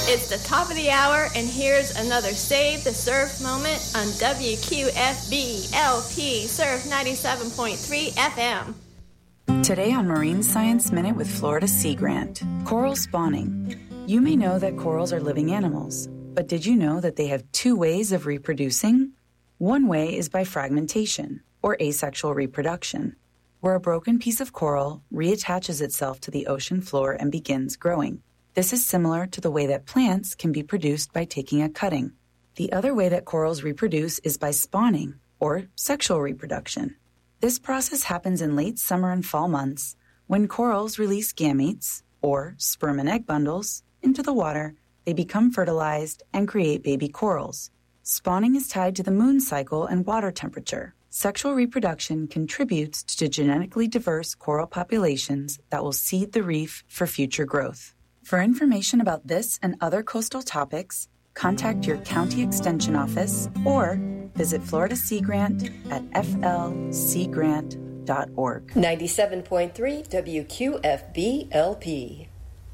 It's the top of the hour, and here's another Save the Surf moment on WQFB LP Surf 97.3 FM. Today on Marine Science Minute with Florida Sea Grant, coral spawning. You may know that corals are living animals, but did you know that they have two ways of reproducing? One way is by fragmentation, or asexual reproduction, where a broken piece of coral reattaches itself to the ocean floor and begins growing. This is similar to the way that plants can be produced by taking a cutting. The other way that corals reproduce is by spawning, or sexual reproduction. This process happens in late summer and fall months when corals release gametes, or sperm and egg bundles, into the water. They become fertilized and create baby corals. Spawning is tied to the moon cycle and water temperature. Sexual reproduction contributes to genetically diverse coral populations that will seed the reef for future growth. For information about this and other coastal topics, contact your county extension office or visit Florida Sea Grant at flcgrant.org. 97.3 WQFB LP.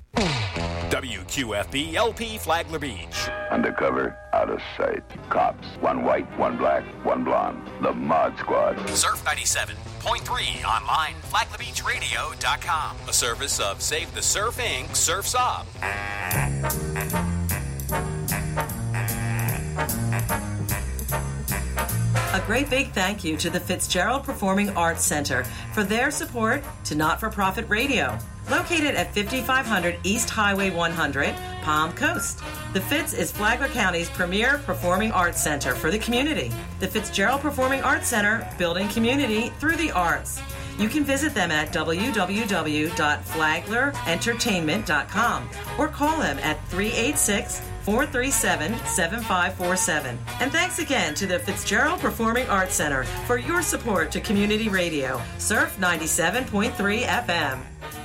WQFB LP Flagler Beach. Undercover, out of sight. Cops, one white, one black, one blonde. The Mod Squad. Surf 97.3 online, flaglerbeachradio.com. A service of Save the Surf Inc. Surf's Up. A great big thank you to the Fitzgerald Performing Arts Center for their support to Not-for-Profit Radio, located at 5500 East Highway 100, Palm Coast. The Fitz is Flagler County's premier performing arts center for the community. The Fitzgerald Performing Arts Center, building community through the arts. You can visit them at www.flaglerentertainment.com or call them at 386-437-7547. And thanks again to the Fitzgerald Performing Arts Center for your support to community radio. Surf 97.3 FM.